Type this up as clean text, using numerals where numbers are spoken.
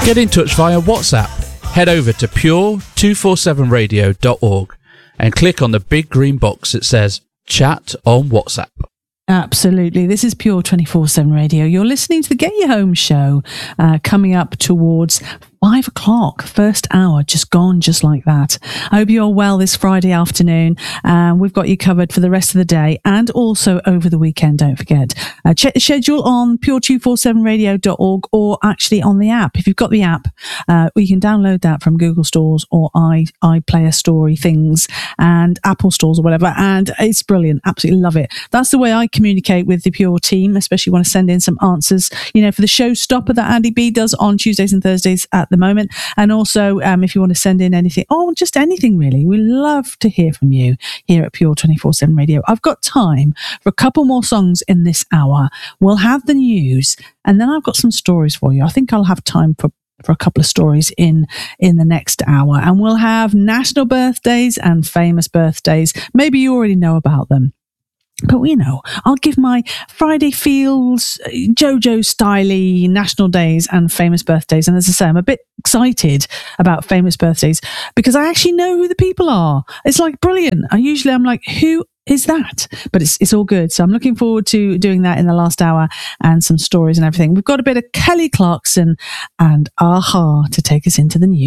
Get in touch via WhatsApp. Head over to pure247radio.org and click on the big green box that says Chat on WhatsApp. Absolutely. This is Pure 24/7 Radio. You're listening to the Get You Home show, coming up towards 5 o'clock, first hour, just gone just like that. I hope you're well this Friday afternoon. We've got you covered for the rest of the day and also over the weekend, don't forget. Check the schedule on pure247radio.org or actually on the app. If you've got the app, you can download that from Google stores or iPlayer Story things and Apple stores or whatever, and it's brilliant. Absolutely love it. That's the way I communicate with the Pure team, especially want to send in some answers, for the showstopper that Andy B does on Tuesdays and Thursdays at the moment. And also, if you want to send in anything, just anything really, we love to hear from you here at Pure 24/7 Radio. I've got time for a couple more songs in this hour. We'll have the news, and then I've got some stories for you. I think I'll have time for a couple of stories in the next hour, and we'll have national birthdays and famous birthdays. Maybe you already know about them. But, I'll give my Friday Feels, JoJo Styley, national days and famous birthdays. And as I say, I'm a bit excited about famous birthdays because I actually know who the people are. It's like brilliant. I'm like, who is that? But it's all good. So I'm looking forward to doing that in the last hour and some stories and everything. We've got a bit of Kelly Clarkson and Aha to take us into the news.